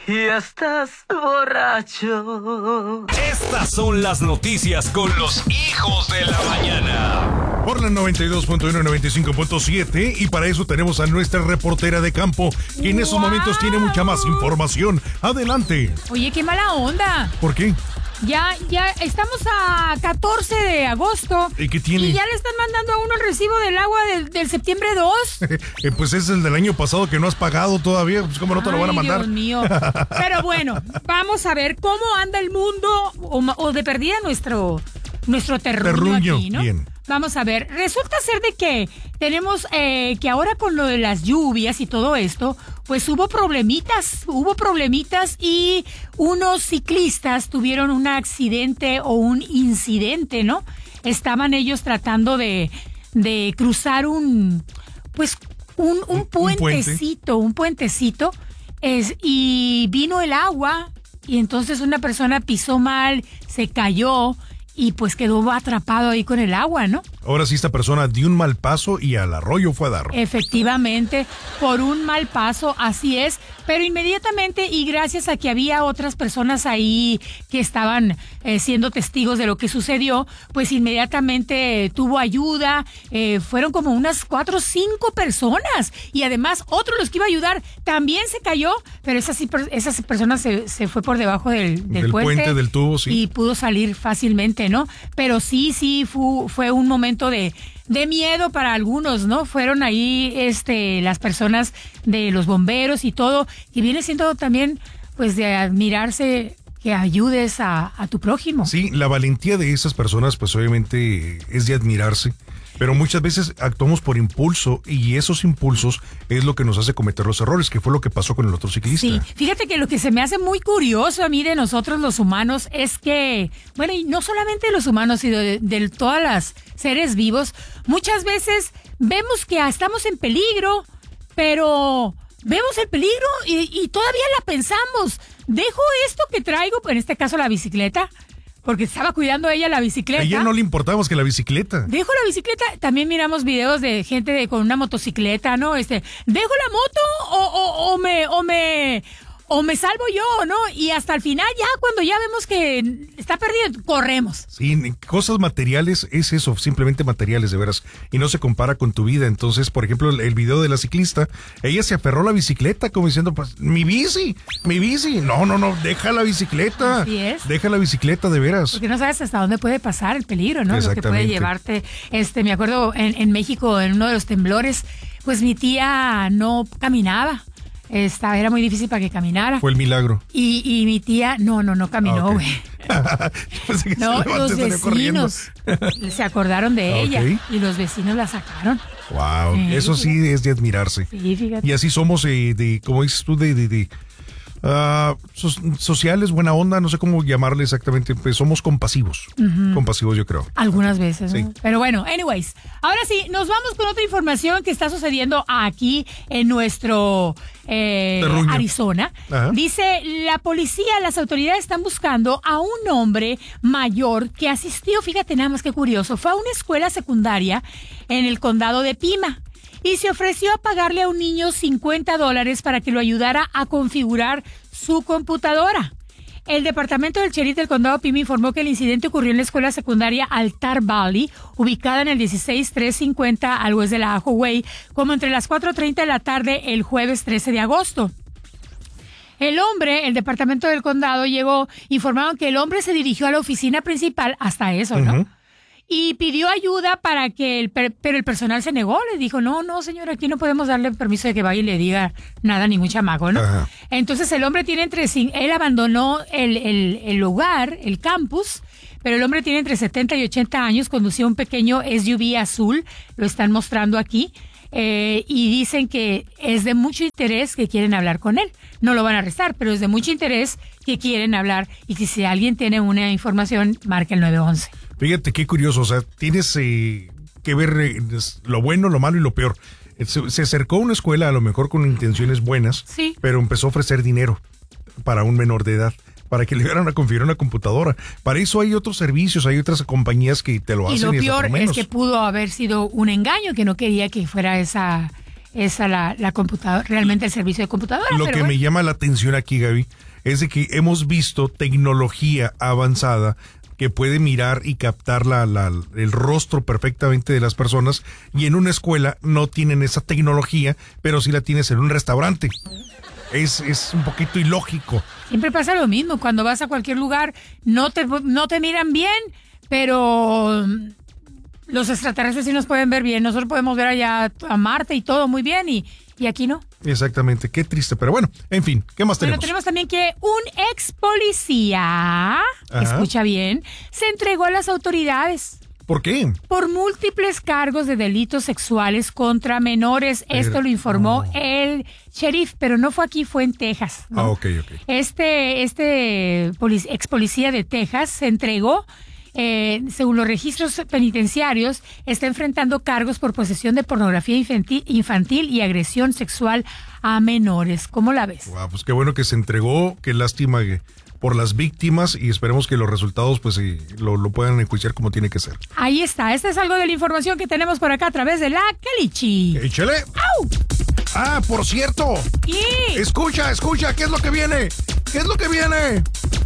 y estás borracho. Estas son las noticias con los hijos de la mañana. Por la 92.1 y 95.7, y para eso tenemos a nuestra reportera de campo, que en esos momentos tiene mucha más información. Adelante. Oye, qué mala onda. ¿Por qué? Ya estamos a 14 de agosto. ¿Y qué tiene? Y ya le están mandando a uno el recibo del agua del septiembre 2. Pues es el del año pasado que no has pagado todavía. Pues cómo no te lo van a mandar. Dios mío. Pero bueno, vamos a ver cómo anda el mundo o de perdida nuestro terruño aquí, ¿no? Bien. Vamos a ver, resulta ser de que tenemos que ahora con lo de las lluvias y todo esto, pues hubo problemitas y unos ciclistas tuvieron un accidente o un incidente, ¿no? Estaban ellos tratando de cruzar un puentecito, y vino el agua y entonces una persona pisó mal, se cayó y pues quedó atrapado ahí con el agua, ¿no? Ahora sí, esta persona dio un mal paso y al arroyo fue a dar. Efectivamente, por un mal paso, así es. Pero inmediatamente, y gracias a que había otras personas ahí que estaban siendo testigos de lo que sucedió, pues inmediatamente tuvo ayuda. Fueron como unas 4 o 5 personas. Y además, otro de los que iba a ayudar también se cayó, pero esas personas se fue por debajo del puente, del tubo, sí. Y pudo salir fácilmente, ¿no? Pero sí, fue un momento de miedo para algunos, ¿no? Fueron ahí las personas de los bomberos y todo, y viene siendo también pues de admirarse que ayudes a tu prójimo. Sí, la valentía de esas personas pues obviamente es de admirarse, pero muchas veces actuamos por impulso y esos impulsos es lo que nos hace cometer los errores, que fue lo que pasó con el otro ciclista. Sí, fíjate que lo que se me hace muy curioso a mí de nosotros los humanos es que, bueno, y no solamente de los humanos, sino de todas las seres vivos, muchas veces vemos que estamos en peligro, pero vemos el peligro y todavía la pensamos. Dejo esto que traigo, en este caso la bicicleta, porque estaba cuidando ella la bicicleta. A ella no le importaba más que la bicicleta. Dejo la bicicleta. También miramos videos de gente con una motocicleta, ¿no? Dejo la moto o me salvo yo, ¿no? Y hasta el final ya cuando ya vemos que está perdido, corremos. Sí, cosas materiales es eso, simplemente materiales de veras. Y no se compara con tu vida. Entonces, por ejemplo, el video de la ciclista, ella se aferró a la bicicleta como diciendo, pues, mi bici. No, deja la bicicleta. Así es. Deja la bicicleta de veras. Porque no sabes hasta dónde puede pasar el peligro, ¿no? Lo que puede llevarte. Me acuerdo en México, en uno de los temblores, pues mi tía no caminaba. Era muy difícil para que caminara. Fue el milagro. Y mi tía, no caminó, güey. Okay. No, los vecinos se acordaron de ella y los vecinos la sacaron. Wow, eso sí es de admirarse. Sí, fíjate. Y así somos como dices tú, sociales, buena onda, no sé cómo llamarle exactamente, pues somos compasivos. Compasivos, yo creo. Algunas veces, ¿no? Sí. Pero bueno, anyways, ahora sí, nos vamos con otra información que está sucediendo aquí en nuestro Arizona. Ajá. Dice, la policía, las autoridades están buscando a un hombre mayor que asistió, fíjate nada más que curioso, fue a una escuela secundaria en el condado de Pima. Y se ofreció a pagarle a un niño $50 para que lo ayudara a configurar su computadora. El departamento del sheriff del condado Pima informó que el incidente ocurrió en la escuela secundaria Altar Valley, ubicada en el 16350 al oeste de la Ajo Way, como entre las 4:30 de la tarde el jueves 13 de agosto. El departamento del condado informaron que el hombre se dirigió a la oficina principal, hasta eso, ¿no? Y pidió ayuda pero el personal se negó, le dijo, no, señor, aquí no podemos darle permiso de que vaya y le diga nada a ningún chamaco, ¿no? Ajá. Entonces el hombre él abandonó el lugar, el campus, pero el hombre tiene entre 70 y 80 años, conducía un pequeño SUV azul, lo están mostrando aquí, y dicen que es de mucho interés que quieren hablar con él. No lo van a arrestar, pero es de mucho interés que quieren hablar, y que si alguien tiene una información, marque el 911. Fíjate qué curioso, o sea, tienes que ver lo bueno, lo malo y lo peor. Se acercó a una escuela a lo mejor con intenciones buenas, sí, pero empezó a ofrecer dinero para un menor de edad, para que le dieran a configurar una computadora. Para eso hay otros servicios, hay otras compañías que te lo hacen. Y lo peor es que pudo haber sido un engaño, que no quería que fuera esa es a la computadora, realmente el servicio de computadora. Lo pero que bueno. me llama la atención aquí, Gaby, es de que hemos visto tecnología avanzada que puede mirar y captar el rostro perfectamente de las personas, y en una escuela no tienen esa tecnología, pero sí la tienes en un restaurante. Es un poquito ilógico. Siempre pasa lo mismo, cuando vas a cualquier lugar no te miran bien, pero los extraterrestres sí nos pueden ver bien. Nosotros podemos ver allá a Marte y todo muy bien, y aquí no. Exactamente, qué triste, pero bueno, en fin, ¿qué más tenemos? Bueno, tenemos también que un ex policía, escucha bien, se entregó a las autoridades. ¿Por qué? Por múltiples cargos de delitos sexuales contra menores. Esto lo informó el sheriff, pero no fue aquí, fue en Texas, ¿no? Ok. Este ex policía de Texas se entregó. Según los registros penitenciarios, está enfrentando cargos por posesión de pornografía infantil y agresión sexual a menores. ¿Cómo la ves? Wow, pues qué bueno que se entregó, qué lástima por las víctimas, y esperemos que los resultados pues lo puedan enjuiciar como tiene que ser. Ahí está, esta es algo de la información que tenemos por acá a través de la Calichi. ¡Échale! ¡Au! Ah, por cierto. ¿Qué? Escucha, ¿qué es lo que viene? ¿Qué es lo que viene?